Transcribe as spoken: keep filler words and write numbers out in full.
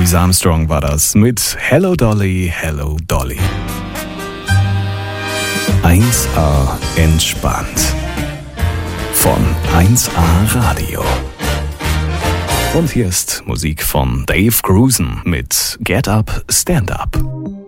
Louis Armstrong war das mit Hello Dolly, Hello Dolly. eins A entspannt. Von eins A Radio. Und hier ist Musik von Dave Grusin mit Get Up, Stand Up.